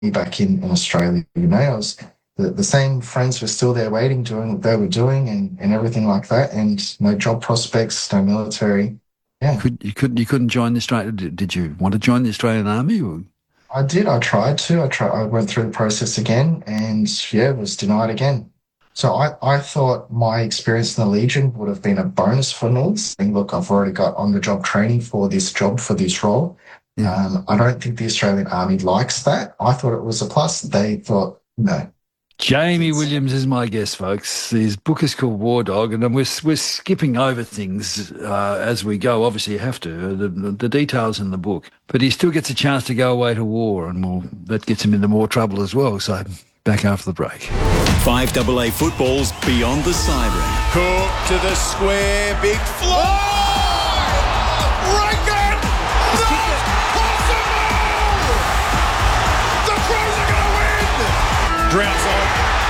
back in Australia. You know, the same friends were still there waiting, doing what they were doing and everything like that. And no job prospects, no military. Yeah. You couldn't join the Australian. Did you want to join the Australian Army? Or? I did. I tried to. I went through the process again and yeah, was denied again. So I thought my experience in the Legion would have been a bonus for Norths. And look, I've already got on-the-job training for this job, for this role. Yeah. I don't think the Australian Army likes that. I thought it was a plus. They thought, no. Jamie Williams is my guest, folks. His book is called War Dog, and we're skipping over things as we go. Obviously, you have to. The details in the book. But he still gets a chance to go away to war, and that gets him into more trouble as well. So back after the break. 5AA football's Beyond the Siren. Cook to the square, big fly! Rankin! Not possible! The Crows are going to win! Droughts on.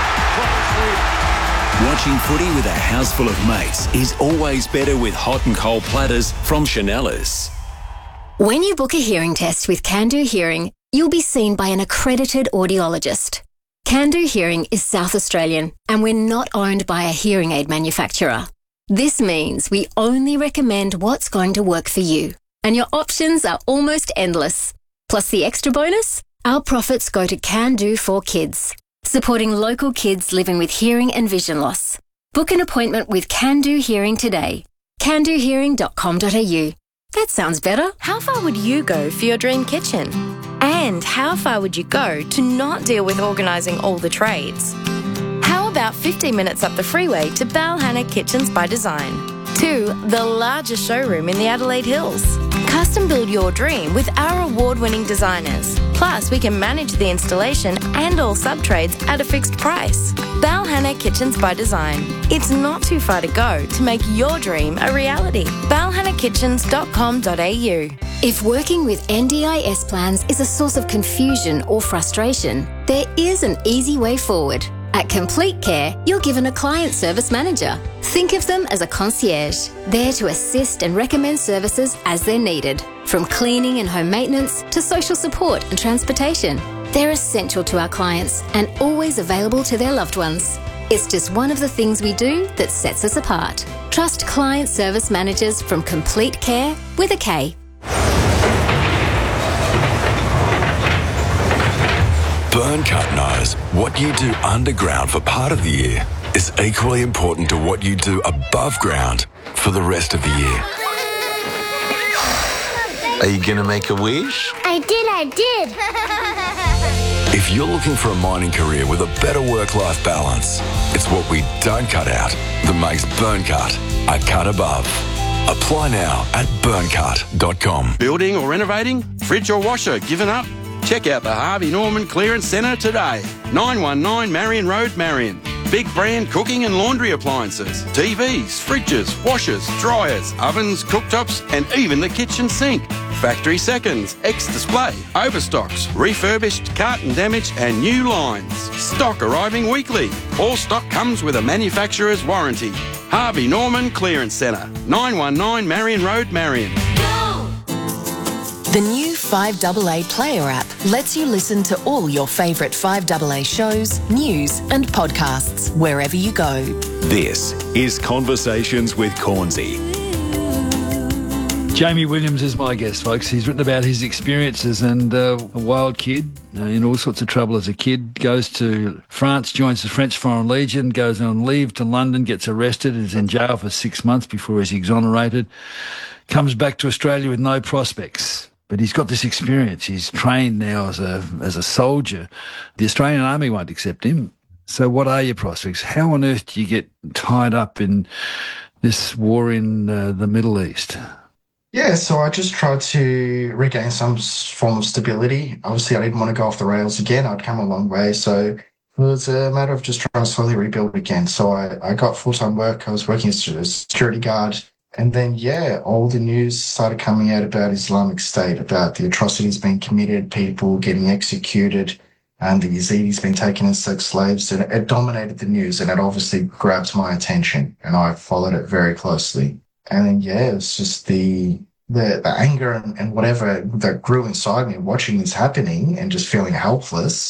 Watching footy with a house full of mates is always better with hot and cold platters from Chanellas. When you book a hearing test with Can-Do Hearing, you'll be seen by an accredited audiologist. Can-Do Hearing is South Australian, and we're not owned by a hearing aid manufacturer. This means we only recommend what's going to work for you, and your options are almost endless. Plus the extra bonus, our profits go to Can-Do for Kids, supporting local kids living with hearing and vision loss. Book an appointment with Can-Do Hearing today. candohearing.com.au. That sounds better. How far would you go for your dream kitchen? And how far would you go to not deal with organising all the trades? How about 15 minutes up the freeway to Balhanna Kitchens by Design? 2, the largest showroom in the Adelaide Hills. Custom build your dream with our award-winning designers. Plus, we can manage the installation and all sub-trades at a fixed price. Balhanna Kitchens by Design. It's not too far to go to make your dream a reality. balhannakitchens.com.au. If working with NDIS plans is a source of confusion or frustration, there is an easy way forward. At Complete Care, you're given a client service manager. Think of them as a concierge, there to assist and recommend services as they're needed, from cleaning and home maintenance to social support and transportation. They're essential to our clients and always available to their loved ones. It's just one of the things we do that sets us apart. Trust client service managers from Complete Care with a K. Burncut knows what you do underground for part of the year is equally important to what you do above ground for the rest of the year. Are you going to make a wish? I did. If you're looking for a mining career with a better work-life balance, it's what we don't cut out that makes Burncut a cut above. Apply now at burncut.com. Building or renovating? Fridge or washer given up? Check out the Harvey Norman Clearance Centre today. 919 Marion Road, Marion. Big brand cooking and laundry appliances, TVs, fridges, washers, dryers, ovens, cooktops, and even the kitchen sink. Factory seconds, ex-display, overstocks, refurbished, carton damage, and new lines. Stock arriving weekly. All stock comes with a manufacturer's warranty. Harvey Norman Clearance Centre, 919 Marion Road, Marion. The new 5AA Player app lets you listen to all your favourite 5AA shows, news and podcasts wherever you go. This is Conversations with Cornsey. Jamie Williams is my guest, folks. He's written about his experiences and a wild kid in all sorts of trouble as a kid. Goes to France, joins the French Foreign Legion, goes on leave to London, gets arrested, is in jail for 6 months before he's exonerated, comes back to Australia with no prospects. But he's got this experience. He's trained now as a soldier. The Australian Army won't accept him. So what are your prospects? How on earth do you get tied up in this war in the Middle East? Yeah, so I just tried to regain some form of stability. Obviously, I didn't want to go off the rails again. I'd come a long way. So it was a matter of just trying to slowly rebuild again. So I got full-time work. I was working as a security guard. And then, all the news started coming out about Islamic State, about the atrocities being committed, people getting executed, and the Yazidis being taken as sex slaves. And it dominated the news, and it obviously grabbed my attention, and I followed it very closely. And then, it was just the the anger and whatever that grew inside me watching this happening and just feeling helpless